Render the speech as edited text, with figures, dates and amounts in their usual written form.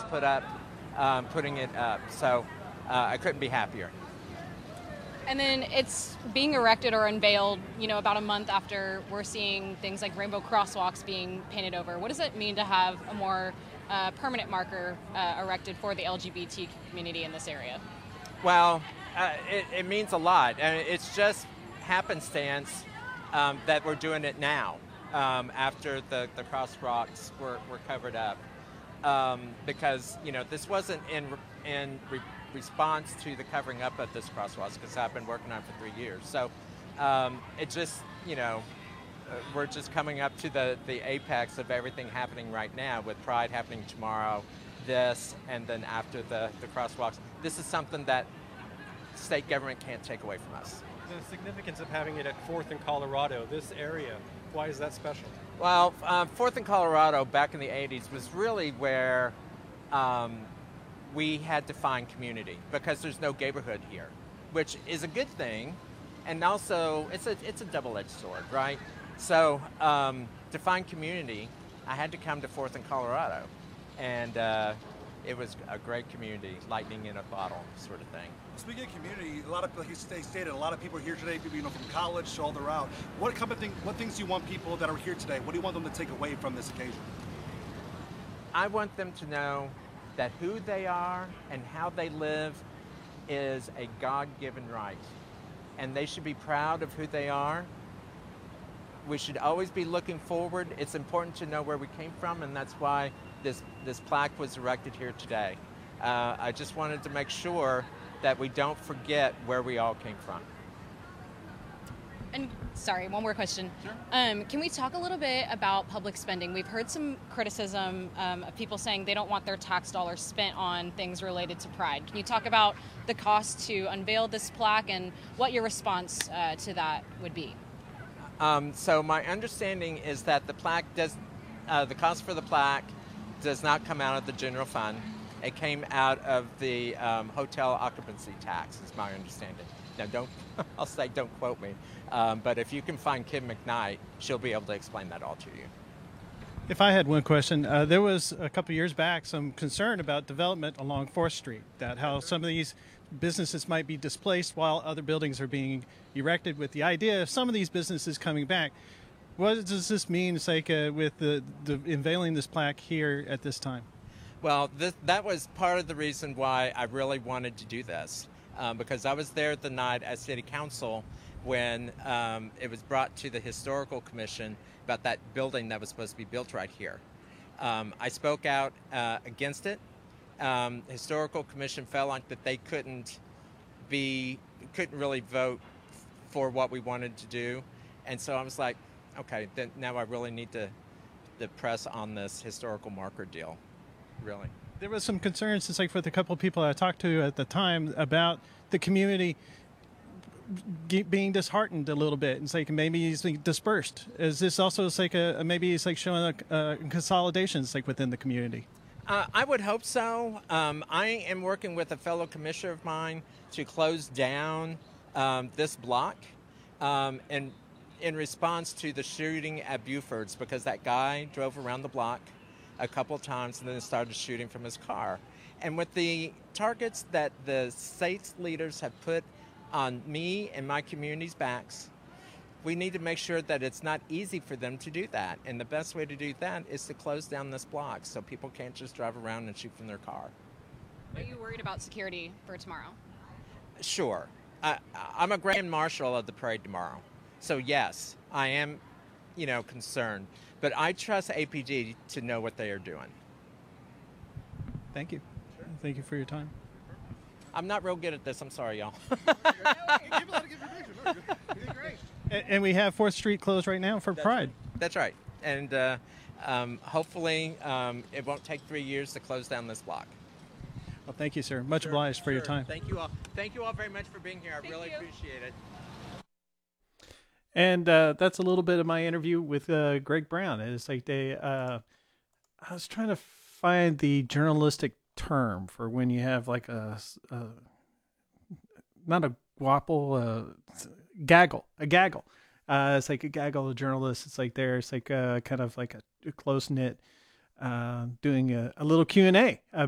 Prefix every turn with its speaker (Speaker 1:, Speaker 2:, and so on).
Speaker 1: putting it up. So I couldn't be happier.
Speaker 2: And then it's being erected or unveiled, about a month after we're seeing things like rainbow crosswalks being painted over. What does it mean to have a more permanent marker erected for the LGBT community in this area?
Speaker 1: Well, it means a lot. And it's just happenstance that we're doing it now after the crosswalks were covered up. Because, this wasn't in response to the covering up of this crosswalks, because I've been working on it for 3 years. So it just, we're just coming up to the apex of everything happening right now, with Pride happening tomorrow, this, and then after the crosswalks. This is something that state government can't take away from us.
Speaker 3: The significance of having it at 4th and Colorado, this area, why is that special?
Speaker 1: Well, 4th and Colorado back in the 80s was really where we had to find community, because there's no neighborhood here, which is a good thing, and also it's a double-edged sword, right? So to find community, I had to come to 4th and Colorado, and it was a great community, lightning in a bottle sort of thing.
Speaker 4: Speaking of community, like you stated, a lot of people are here today, people from college to all throughout. What things do you want people that are here today, what do you want them to take away from this occasion?
Speaker 1: I want them to know that who they are and how they live is a God-given right. And they should be proud of who they are. We should always be looking forward. It's important to know where we came from, and that's why this plaque was erected here today. I just wanted to make sure that we don't forget where we all came from.
Speaker 2: And sorry, one more question.
Speaker 1: Sure.
Speaker 2: Can we talk a little bit about public spending? We've heard some criticism of people saying they don't want their tax dollars spent on things related to Pride. Can you talk about the cost to unveil this plaque and what your response to that would be?
Speaker 1: So my understanding is that the cost for the plaque does not come out of the general fund. It came out of the hotel occupancy tax, is my understanding. Now, I'll say don't quote me, but if you can find Kim McKnight, she'll be able to explain that all to you.
Speaker 5: If I had one question, there was a couple years back some concern about development along 4th Street, that how some of these businesses might be displaced while other buildings are being erected, with the idea of some of these businesses coming back. What does this mean, with the unveiling this plaque here at this time?
Speaker 1: Well, that was part of the reason why I really wanted to do this, because I was there the night at City Council when it was brought to the Historical Commission about that building that was supposed to be built right here. I spoke out against it. Historical Commission felt like that they couldn't really vote for what we wanted to do, and so I was like, okay, then now I really need to press on this historical marker deal. Really,
Speaker 5: there was some concerns, with a couple of people I talked to at the time, about the community being disheartened a little bit, and maybe it's dispersed. Is this also maybe showing consolidations within the community?
Speaker 1: I would hope so. I am working with a fellow commissioner of mine to close down this block, and in response to the shooting at Buford's, because that guy drove around the block a couple times and then started shooting from his car. And with the targets that the state leaders have put on me and my community's backs, we need to make sure that it's not easy for them to do that. And the best way to do that is to close down this block so people can't just drive around and shoot from their car.
Speaker 2: Are you worried about security for tomorrow?
Speaker 1: Sure. I'm a grand marshal of the parade tomorrow. So yes, I am, concerned. But I trust APD to know what they are doing.
Speaker 5: Thank you. Sure. Thank you for your time.
Speaker 1: I'm not real good at this. I'm sorry, y'all.
Speaker 5: And we have 4th Street closed right now for Pride.
Speaker 1: That's right. And hopefully it won't take 3 years to close down this block.
Speaker 5: Well, thank you, sir. Much obliged for your time.
Speaker 1: Thank you all. Thank you all very much for being here. I really appreciate it.
Speaker 5: And that's a little bit of my interview with Greg Brown. It's I was trying to find the journalistic term for when you have not a guapo, gaggle, a gaggle. It's like a gaggle of journalists. It's kind of like a close knit, doing a little Q&A